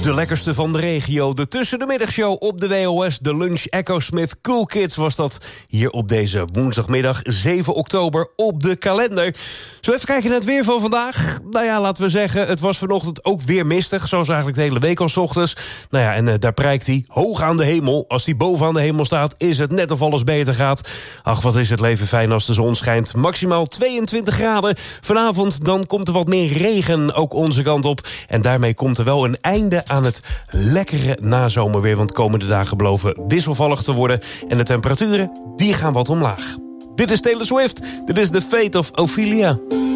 de lekkerste van de regio. De Tussen de Middagshow op de WOS. De Lunch Echo Smith Cool Kids was dat hier op deze woensdagmiddag 7 oktober op de kalender. Zo even kijken naar het weer van vandaag. Nou ja, laten we zeggen, het was vanochtend ook weer mistig. Zoals eigenlijk de hele week al 's ochtends. Nou ja, en daar prijkt hij hoog aan de hemel. Als hij bovenaan de hemel staat, is het net of alles beter gaat. Ach, wat is het leven fijn als de zon schijnt. Maximaal 22 graden. Vanavond dan komt er wat meer regen ook onze kant op. En daarmee komt er wel een einde aan het lekkere nazomerweer. Want komende dagen beloven wisselvallig te worden. En de temperaturen, die gaan wat omlaag. Dit is Taylor Swift. Dit is The Fate of Ophelia.